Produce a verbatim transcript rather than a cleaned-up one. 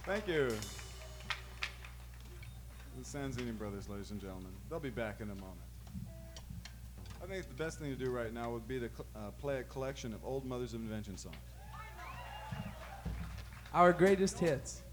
Thank you. The Sanzini brothers, ladies and gentlemen. They'll be back in a moment. I think the best thing to do right now would be to cl- uh, play a collection of old Mothers of Invention songs. Our greatest hits.